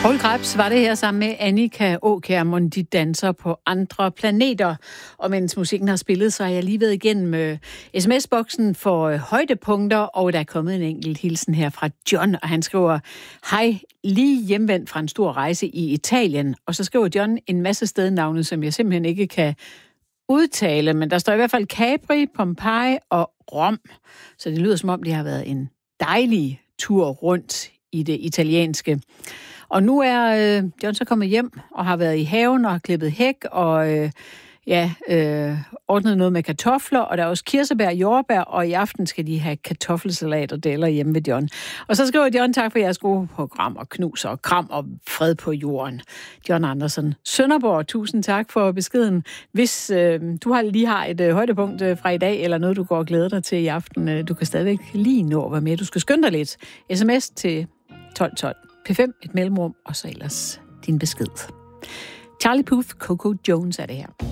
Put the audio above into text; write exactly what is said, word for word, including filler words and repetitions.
Poul Krebs var det her sammen med Annika Aakjær, de danser på andre planeter. Og mens musikken har spillet, så har jeg lige været igennem øh, sms-boksen for øh, højdepunkter, og der er kommet en enkelt hilsen her fra John, og han skriver: hej, lige hjemvendt fra en stor rejse i Italien. Og så skriver John en masse stednavne, som jeg simpelthen ikke kan udtale, men der står i hvert fald Capri, Pompeji og Rom. Så det lyder som om, det har været en dejlig tur rundt i det italienske. Og nu er øh, John så kommet hjem og har været i haven og har klippet hæk og øh, ja, øh, ordnet noget med kartofler, og der er også kirsebær og jordbær, og i aften skal de have kartoffelsalat og deler hjemme ved John. Og så skriver John: tak for jeres gode program, og knus og kram og fred på jorden. John Andersen, Sønderborg, tusind tak for beskeden. Hvis øh, du har lige har et øh, højdepunkt øh, fra i dag, eller noget, du går og glæder dig til i aften, øh, du kan stadigvæk lige nå at være med. Du skal skynde dig lidt. Sms til tolv tolv. P fem, et mellemrum, og så ellers din besked. Charlie Puth, Coco Jones er det her.